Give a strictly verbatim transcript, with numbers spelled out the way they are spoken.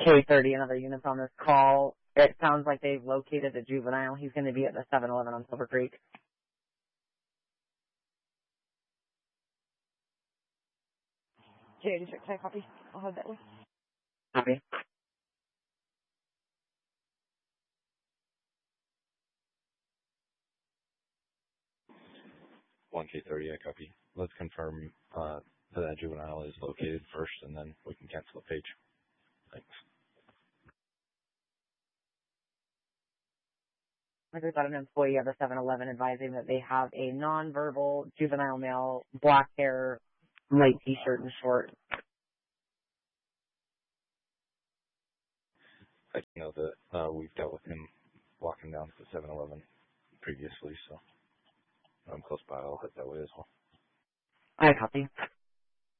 K thirty, another unit's on this call. It sounds like they've located a juvenile. He's going to be at the seven eleven on Silver Creek. K eighty-six, can I copy? I'll have that one. Copy. one K thirty, I copy. Let's confirm uh, that that juvenile is located first, and then we can cancel the page. Thanks. I just got an employee of the seven eleven advising that they have a nonverbal juvenile male, black hair, light t-shirt and short. I know that uh, we've dealt with him walking down to the seven eleven previously, so I'm close by. I'll head that way as well. I copy.